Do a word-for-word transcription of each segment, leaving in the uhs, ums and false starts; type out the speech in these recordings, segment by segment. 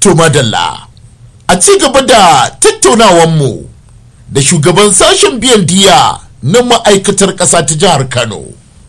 To madalla, a ci gaba da tattaunawanmu da shugaban sashen biyan diya na ma'aikatar ƙasa ta jihar Kano,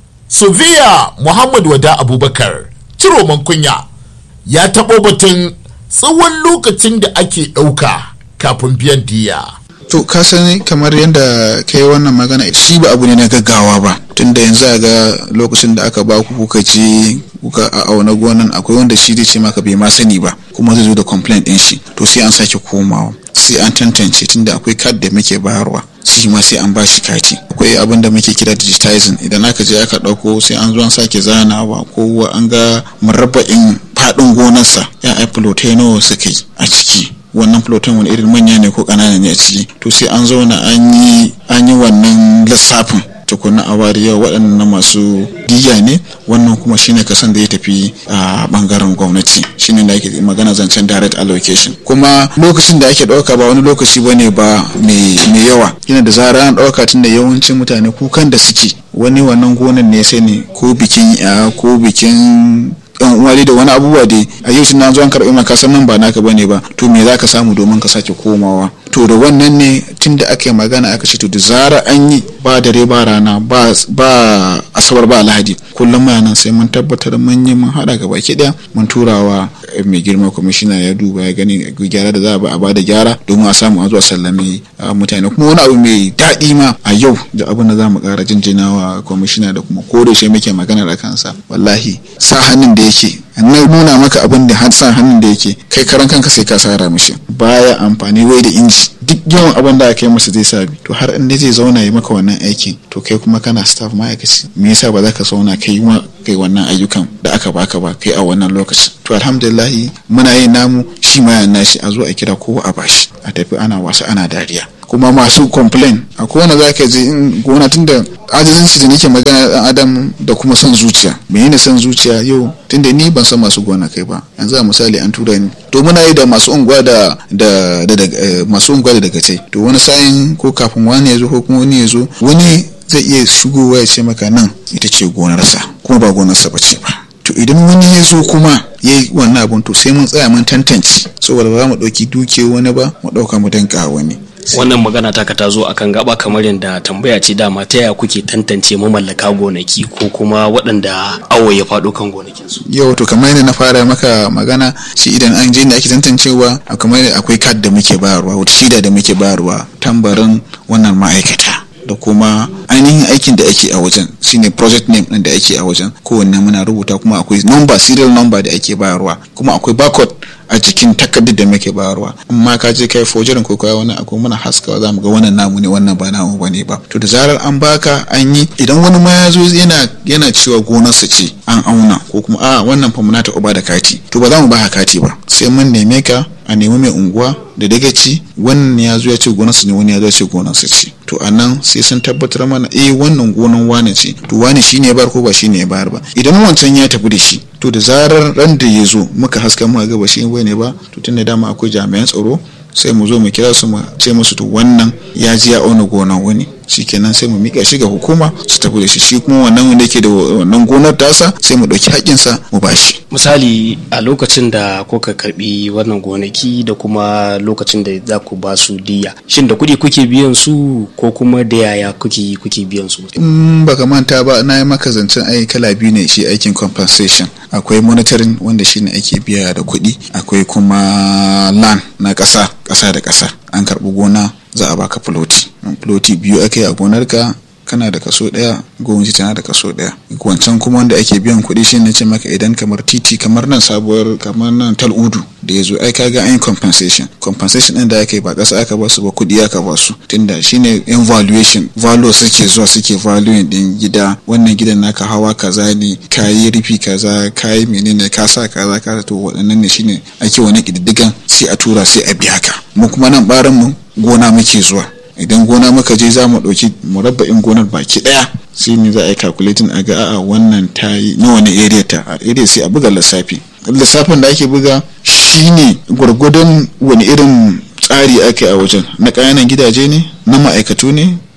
Sofiya Muhammad Wada Abubakar Ciroman Kunya, ya taɓo batun tsawon lokacin da ake ɗauka kafin biyan diya. To ka sani kamar yadda ka yi wannan magana, shi ba abu ne na gaggawa ba, tunda yanzu a ga lokacin da aka ba ku kuka je kuka a auna gonan, akwai wanda shi zai ce maka bai ma sani ba kuma zai zo da complaint din shi, to sai an sake komawa sai an tantance, tunda akwai card da muke bayarwa shi ma sai an bashi kati. Akwai abin da muke kira digitizing, idan aka je aka dauko sai an zo an sake zanawa, ko an ga murabba'in fadin gonarsa ya ai plotai nawa suka yi a ciki, wannan plotin wani irin manya ne ko kanana ne a ciki, to sai an zauna an yi an yi wannan lissafin tukuna a wari yau waɗannan masu diya ne, wannan kuma shine kasan da ya tafi a bangaren gwamnati, shine da ake magana zancen direct allocation. Kuma lokacin da ake ɗauka ba wani lokaci bane ba mai yawa, yana da zarar an ɗauka, tun da yawancin mutane kukan da suke wani wannan gonan ne sai ne ko bikin ya ko bikin yan uwa da wani abubuwa dai, a yau na zo an karɓi maka san nan ba naka bane ba, to me zaka samu domin ka sake komawa. To da wannan ne tunda aka yi magana aka ce to da zara an yi ba dare ba rana ba ba asabar ba alhaji, kullum ma nan sai mun tabbatar mun yi mun hada gaba ki daya mun turawa mai girma kwamishina ya duba ya gani gyara da za a ba da gyara domin a samu a zuwa sallame mutane. Kuma wani abu mai daɗi ma a yau da abin da za mu ƙara jinjinawa kwamishina da kuma ko da shi muke magana da kansa, wallahi sa hannun da yake na nuna maka abin da har sa hannun da yake kai karan kanka sai ka sara mishi, baya amfani wai da inji, duk yawan abin da aka yi masa zai sabi. To har inda zai zauna yi maka wannan aikin, to kai kuma kana staff ma'aikaci, me yasa ba za ka zauna kai kai wannan ayyukan da aka baka ba kai a wannan lokacin. To alhamdulillah muna yin namu, shi ma yana shi, a zo a kira kowa a bashi, a tafi ana wasa ana dariya. Kuma masu complain a kowane za ka je in gona, tun da ajizanci da nake magana dan adam da kuma son zuciya. Menene son zuciya yau, tunda ni ban san masu gona kai ba, yanzu a misali an tura ni, to muna yi da masu unguwa da da da masu unguwa da daga tai, to wani sa'in ko kafin wani ya zo ko kuma wani ya zo, wani zai iya shigowa ya ce maka nan ita ce gonarsa kuma ba gonarsa ba ce ba. To idan wani ya zo kuma ya yi wannan abun, to sai mun tsaya mun tantance, saboda ba za mu ɗauki duke wani ba mu ɗauka mu danka wani. Wannan magana taka ta zo akan gaba, kamar yadda tambaya ce dama, ta yaya kuke tantance mamallaka gonaki ko kuma waɗanda awo ya faɗo kan gonakinsu? Yau to kamar yadda na fara maka magana, shi idan an je da ake tantancewa, kamar akwai kad da muke bayarwa, wata shida da muke bayarwa, tambarin wannan ma'aikata da kuma ainihin aikin da ake a wajen, shine project name din da ake a wajen, kowanne muna rubuta, kuma akwai number, serial number da ake bayarwa, kuma akwai barcode a cikin takardar da muke bayarwa. Amma ka je kai forgery ko kai wani akwai muna haskawa, za mu ga wannan namu ne wannan ba namu bane ba. To da zarar an baka an yi, idan wani ma ya zo yana yana cewa gonarsa ce an auna, ko kuma a wannan fa muna ta uba da kati, to ba za mu ba kati ba, sai mun neme ka a nemi mai unguwa da dagaci, wannan ya zo ya ce gonarsa ne, wani ya zo ya ce gonarsa ce, to anan sai sun tabbatar mana eh wannan gonan wane ce, to wane shine ya bar ko ba shine ya bayar ba. Idan wancan ya tafi da shi, to da zarar ran da ya zo muka haska muka ga ba shi bane ba, to tunda dama akwai jami'an tsaro, sai mu zo mu kira su mu ce musu to wannan ya ji ya auna gonan wani, shikenan sai mu mika shi ga hukuma su tafi da shi, shi kuma wannan wanda yake da wannan gonar tasa sai mu dauki haƙƙinsa mu bashi. Misali a lokacin da kuka karbi wannan gonaki da kuma lokacin da za ku ba su diya, shin da kuɗi kuke biyan su ko kuma da yaya kuke kuke biyan su? In baka manta ba, na yi maka zancen ai kala biyu ne shi aikin compensation. Akwai monitoring wanda shine ake biya da kuɗi, akwai kuma land na ƙasa ƙasa da ƙasa. An karɓi gona za a baka floti, floti biyu ake a gonarka, kana da kaso daya, gwamnati tana da kaso daya. Wancan kuma wanda ake biyan kuɗi shi ne ce maka idan kamar titi kamar nan sabuwar kamar nan tal'udu da ya zo, ai kaga an yi compensation compensation ɗin da aka yi ba ƙasa aka ba su ba, kuɗi aka ba su, tunda shine evaluation value suke zuwa suke valuing din gida, wannan gidan naka hawa kaza ne, kayi rufi kaza, kayi menene ka sa kaza kaza, to waɗannan ne shine ake wani ƙididdigan sai a tura sai a biya ka. Mu kuma nan barin mu gona muke zuwa, idan gona muka je za mu ɗauki murabba'in gonar baki ɗaya, sai ne za a yi calculating a ga a'a wannan ta yi na wani area ta a area, sai a buga lissafi. Lissafin da ake buga shine gwargwadon wani irin tsari ake a wajen, na ƙananan gidaje ne, na ma'aikatu ne,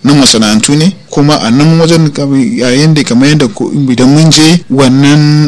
na masana'antu ne, kuma a nan wajen yayin da kamar yadda idan mun je wannan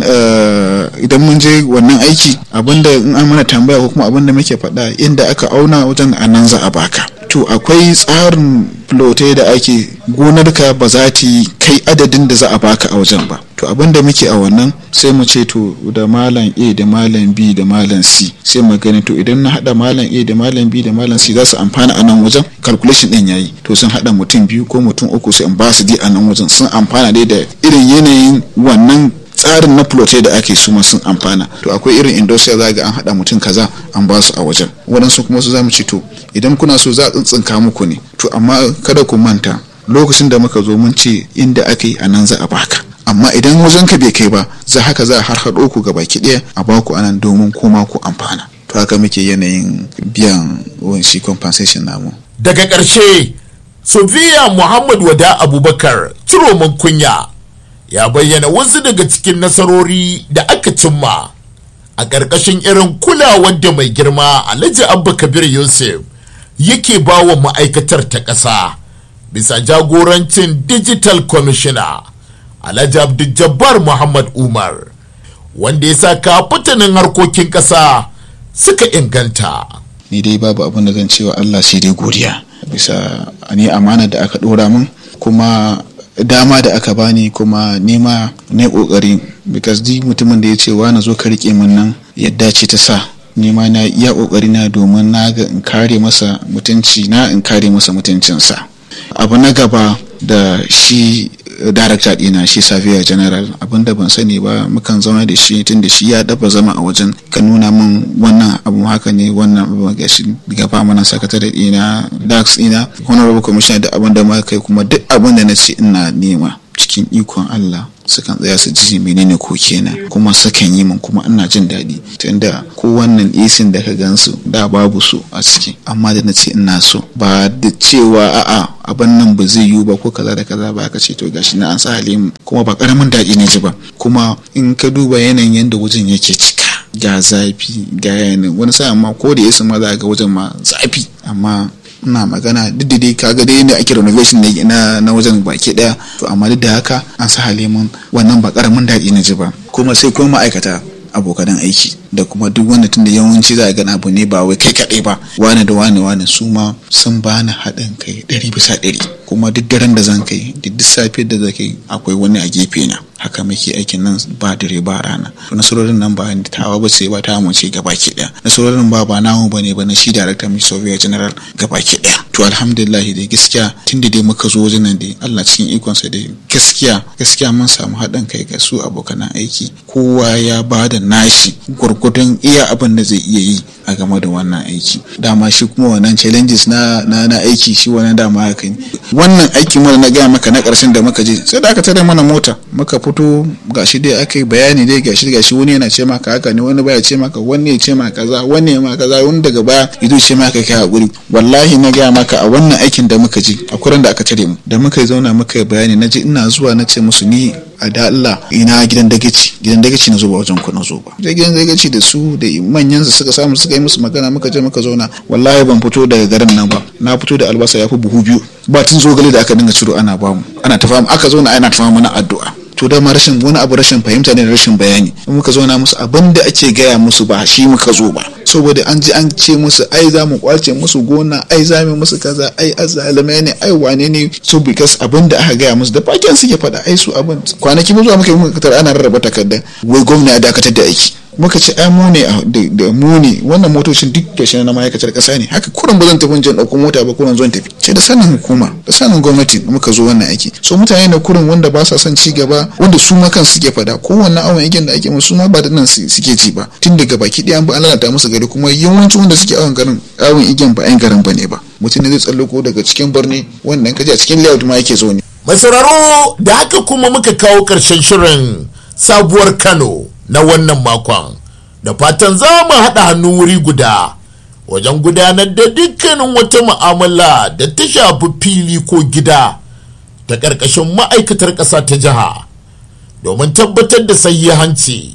idan mun je wannan aiki abinda in an mana tambaya ko kuma abinda muke faɗa inda aka auna wajen a nan za a baka. To akwai tsarin plotai da ake gonarka ba za ta yi kai adadin da za a baka a wajen ba. To abinda muke a wannan sai mu ce to da malam A da malam B da malam C sai mu gani to idan na hada malam A da malam B da malam C za su amfana a nan wajen calculation din yayi to sun hada mutum biyu ko mutum uku sai in ba su dai a nan wajen sun amfana dai da irin yanayin wannan tsarin na plotai da ake suma sun amfana. To akwai irin industrial za ga an hada mutum kaza an ba su a wajen, waɗansu kuma su za mu ce to idan kuna so za a tsintsinka muku ne, to amma kada ku manta lokacin da muka zo mun ce inda aka yi a nan za a baka, amma idan wajen ka bai kai ba za haka za a har haɗo ku gaba ki ɗaya a baku anan domin kuma ku amfana. To haka muke yanayin biyan wanshi compensation namu. Daga ƙarshe Sofiya Muhammad Wada Abubakar Ciroman Kunya ya bayyana wasu daga cikin nasarori da aka cimma a ƙarƙashin irin kulawar da mai girma Alhaji Abba Kabir Yusuf yake ba wa ma'aikatar ta ƙasa bisa jagorancin Digital Commissioner Alhaji Abdul Jabbar Muhammad Umar, wanda ya sa kafatanin harkokin ƙasa suka inganta. Ni dai babu abin da zan cewa Allah sai dai godiya bisa ni amana da aka ɗora min kuma dama da aka bani, kuma nema na kokari because di mutumin da ya ce wa na zo ka rike min nan yadda ce ta sa nema na iya kokari na domin na ga in kare masa mutunci na in kare masa mutuncinsa. Abu na gaba da shi darakta dina shi Safiya General abinda ban sani ba mukan zauna da shi tun da shi ya daba zama a wajen ka nuna min wannan abu haka ne wannan abu ga shi gaba mana sakatare dina dax ina honorable commissioner da abin da ma kai kuma duk abin da na ce ina nema cikin ikon Allah sukan tsaya su ji menene ko kenan kuma sukan yi min kuma ina jin daɗi tunda ko wannan isin da ka gansu da babu su a ciki amma da na ce ina so ba da cewa a'a abin nan ba zai yiwu ba ko kaza da kaza ba ka ce to gashi na an sa halimu kuma ba karamin daɗi ne ji ba. Kuma in ka duba yanayin yadda wajen yake cika ga zafi ga yanayin wani sa'an ma ko da yasu ma za ga wajen ma zafi amma ina magana duk da dai kaga dai ne ake renovation na na wajen baki daya to amma duk da haka an sa halimun wannan ba karamin daɗi na ji ba. Kuma sai kuma ma'aikata abokan aiki da kuma duk wanda tunda yawanci za a gana abu ne ba wai kai kaɗai ba wani da wani wani su ma sun bani haɗin kai ɗari bisa ɗari kuma duk daren da zan kai duk safiyar da zai akwai wani a gefe na haka muke aikin nan ba dare ba rana. To nasarorin nan ba tawa ba sai ba ta mace gabaki ɗaya, nasarorin ba ba namu bane ba na shi darakta mai Sofiya General gabaki ɗaya. To alhamdulillah dai gaskiya tunda dai muka zo wajen nan dai Allah cikin ikonsa dai gaskiya gaskiya mun samu haɗin kai ga su abokan aiki kowa ya bada nashi gurgudun iya abin da zai iya yi a game da wannan aiki. Dama shi kuma wannan challenges na na, na aiki shi wannan dama haka ne. Wannan aiki mu na gaya maka na ƙarshen da muka je sai da aka tare mana mota muka fito gashi dai aka yi bayani dai gashi gashi wani yana ce maka haka ne wani baya ce maka wani ya ce maka kaza wani ya maka kaza wani daga baya yazo ce maka kai hakuri. Wallahi na gaya maka a wannan aikin da muka je a kuran da aka tare mu da muka zauna muka yi bayani na je ina zuwa na ce musu ni a da Allah ina gidan dagaci gidan dagaci na zo ba wajen ku na zo ba da gidan dagaci da su da manyan su suka samu suka yi musu magana muka je muka zauna wallahi ban fito daga garin nan ba na fito da albasa ya fi buhu biyu ba tun zogale da aka dinga ciro ana bamu ana ta famu aka zauna ana ta famu mana addu'a. To dama rashin wani abu rashin fahimta ne da rashin bayani in muka zauna musu abin da ake gaya musu ba shi muka zo ba saboda an ji an ce musu ai za mu kwace musu gona ai za mu musu kaza ai azalimai ne ai wane ne so because abin da aka gaya musu da bakin suke faɗa ai su abin kwanaki mu zuwa muka yi muka tar ana rarraba takarda wai gwamna ya dakatar da aiki muka ce ai mu ne da mu ne wannan motocin duk da shi na ma'aikatar kasa ne haka kuran ba zan tafi jin ɗauko mota ba kuran zan tafi sai da sanin hukuma da sanin gwamnati muka zo wannan aiki so mutane na kurin wanda ba sa son ci gaba wanda su ma kan suke fada kowanne awon aikin da ake musu ma ba da nan suke ji ba tun daga baki ɗaya an ba an lalata musu gari kuma yawancin wanda suke awon garin awon igin ba yan garin bane ba mutum ne zai tsallako daga cikin birni wannan kaje a cikin layout ma yake zo ne. Mai sauraro da haka kuma muka kawo karshen shirin sabuwar Kano na wannan makon da fatan za mu haɗa hannu wuri guda wajen gudanar da dukkanin wata mu'amala da ta shafi fili ko gida ta ƙarƙashin ma'aikatar ƙasa ta jiha domin tabbatar da sahihanci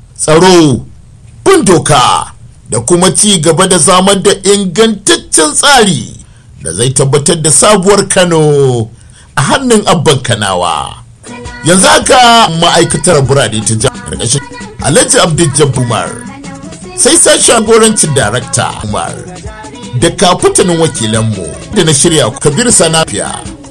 tsaro bin doka da kuma ci gaba da samar da ingantaccen tsari da zai tabbatar da sabuwar Kano a hannun abban Kanawa. Yanzu haka ma'aikatar birane ta jihar ƙarƙashin Alhaji Abdul Umar, sai sashen gorancin darakta Umar da kafutanin wakilanmu da na shirya Kabir Sanafiya.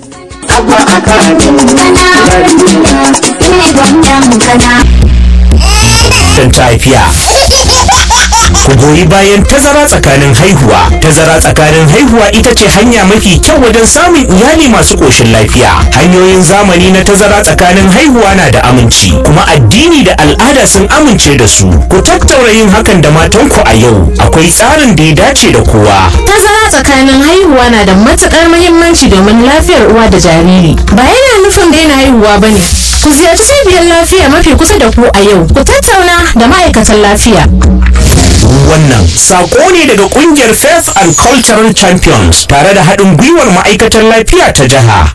ta haifiya. Ku goyi bayan tazara tsakanin haihuwa. Tazara tsakanin haihuwa ita ce hanya mafi kyau wajen samun iyali masu ƙoshin lafiya. Hanyoyin zamani na tazara tsakanin haihuwa na da aminci, kuma addini da al'ada sun amince da su. Ku tattaura yin hakan da matanku a yau. Akwai tsarin da ya dace da kowa. Tazara tsakanin haihuwa na da matuƙar muhimmanci domin lafiyar uwa da jariri. Ba yana nufin daina haihuwa ba ne. Ku ziyarci cibiyar lafiya mafi kusa da ku a yau. Ku tattauna da ma'aikatan lafiya. Wannan sako ne daga kungiyar Faith and Cultural Champions tare da haɗin gwiwar ma'aikatar lafiya ta jiha.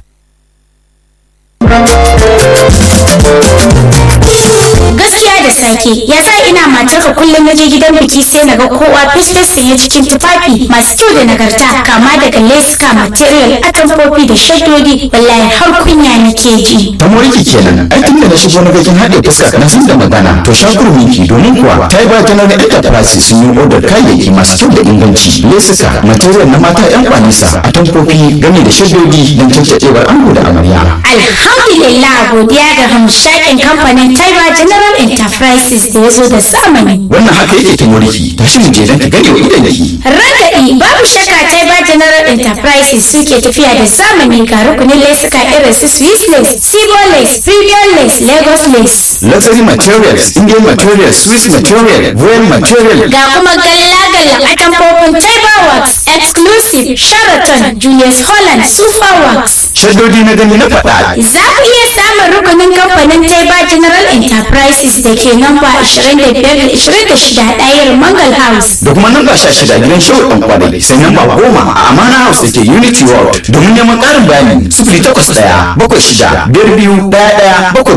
Gaskiya da sake ya sa ina matarka kullum na je gidan biki sai na ga kowa fesfes sanye cikin tufafi masu kyau da nagarta, kama daga leska, material, atamfofi da shaddodi. Wallahi har kunya nake ji. ta moriki kenan, ai tun da na shigo na gajin haɗe fuska na san da magana. To shakur miki domin kuwa ta yi ba general enterprise sun yi odar kayayyaki masu kyau da inganci, lesuka, material na mata yan kwanisa, atamfofi game da shaddodi don cancancewar ango da amarya. Alhamdulillah, godiya ga hamshakin kamfanin Taiba General Enterprises da ya zo da zamani. Wannan haka yake ta moriki, tashi mu je don ka gane wa idan ki. Ragaɗi babu shakka Taiba General Enterprises suke tafiya da zamani, ga rukunin lesuka irin su Swiss lace, Sibo lace, Premium lace, Lagos lace. Luxury materials, Indian materials, Swiss material, Royal material. Ga kuma galla-gallan atamfofin Taiba Works, Exclusive, Sheraton, Julius Holland, Super Works. Shaddodi na gani na faɗa. Za ku iya samun rukunin kamfanin Taiba General Enterprises da ke namba ashirin da biyar da ashirin da shida ɗayar Mangal House. Da kuma namba sha shida gidan Shehu ɗan kwadai, sai namba goma a Amana House da ke Unity World. Domin neman ƙarin bayani sifili takwas ɗaya bakwai shida biyar biyu ɗaya ɗaya bakwai